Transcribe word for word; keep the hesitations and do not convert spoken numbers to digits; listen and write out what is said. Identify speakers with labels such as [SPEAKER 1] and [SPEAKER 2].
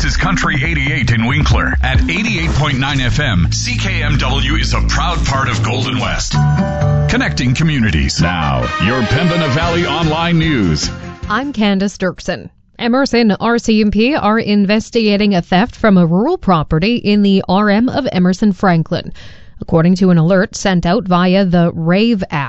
[SPEAKER 1] This is Country eighty-eight in Winkler. At eighty-eight point nine F M, C K M W is a proud part of Golden West. Connecting communities. Now, your Pembina Valley Online News.
[SPEAKER 2] I'm Candace Dirksen. Emerson R C M P are investigating a theft from a rural property in the R M of Emerson Franklin. According to an alert sent out via the Rave app.